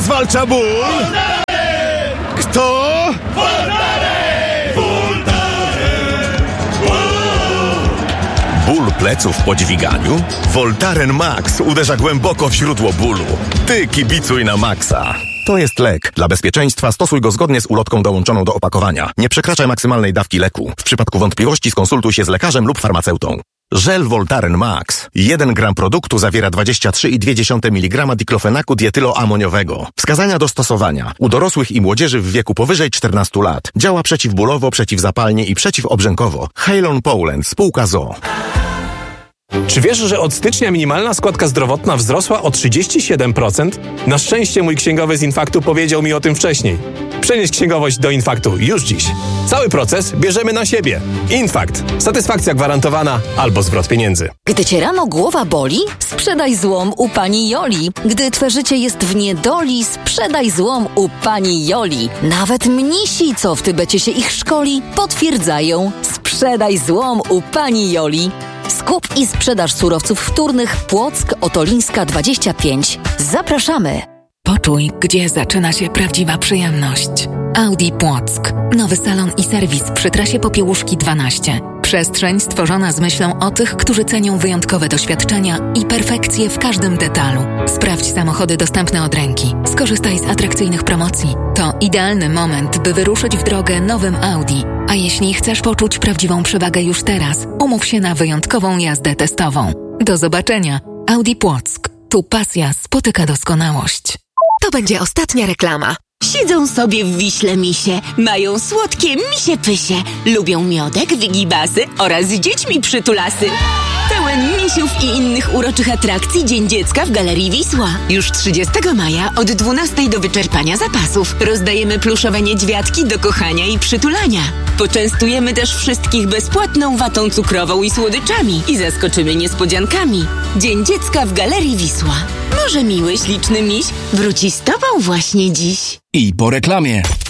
zwalcza ból? Kto? Ból pleców po dźwiganiu? Voltaren Max uderza głęboko w źródło bólu. Ty kibicuj na Maxa. To jest lek. Dla bezpieczeństwa stosuj go zgodnie z ulotką dołączoną do opakowania. Nie przekraczaj maksymalnej dawki leku. W przypadku wątpliwości skonsultuj się z lekarzem lub farmaceutą. Żel Voltaren Max. 1 gram produktu zawiera 23,2 mg diklofenaku dietyloamoniowego. Wskazania do stosowania. U dorosłych i młodzieży w wieku powyżej 14 lat. Działa przeciwbólowo, przeciwzapalnie i przeciwobrzękowo. Halon Poland, spółka ZOO. Czy wiesz, że od stycznia minimalna składka zdrowotna wzrosła o 37%? Na szczęście mój księgowy z Infaktu powiedział mi o tym wcześniej. Przenieś księgowość do Infaktu już dziś. Cały proces bierzemy na siebie. Infakt. Satysfakcja gwarantowana albo zwrot pieniędzy. Gdy cię rano głowa boli, sprzedaj złom u pani Joli. Gdy twe życie jest w niedoli, sprzedaj złom u pani Joli. Nawet mnisi, co w Tybecie się ich szkoli, potwierdzają. Sprzedaj złom u pani Joli. Skup i sprzedaż surowców wtórnych Płock, Otolińska 25. Zapraszamy! Poczuj, gdzie zaczyna się prawdziwa przyjemność. Audi Płock. Nowy salon i serwis przy trasie Popiełuszki 12. Przestrzeń stworzona z myślą o tych, którzy cenią wyjątkowe doświadczenia i perfekcję w każdym detalu. Sprawdź samochody dostępne od ręki. Skorzystaj z atrakcyjnych promocji. To idealny moment, by wyruszyć w drogę nowym Audi. A jeśli chcesz poczuć prawdziwą przewagę już teraz, umów się na wyjątkową jazdę testową. Do zobaczenia. Audi Płock. Tu pasja spotyka doskonałość. To będzie ostatnia reklama. Siedzą sobie w Wiśle misie, mają słodkie misie pysie, lubią miodek, wigibasy oraz z dziećmi przytulasy. Pełen misiów i innych uroczych atrakcji Dzień Dziecka w Galerii Wisła. Już 30 maja od 12 do wyczerpania zapasów. Rozdajemy pluszowe niedźwiadki do kochania i przytulania. Poczęstujemy też wszystkich bezpłatną watą cukrową i słodyczami i zaskoczymy niespodziankami. Dzień Dziecka w Galerii Wisła. Może miły, śliczny miś wróci z tobą właśnie dziś. I po reklamie.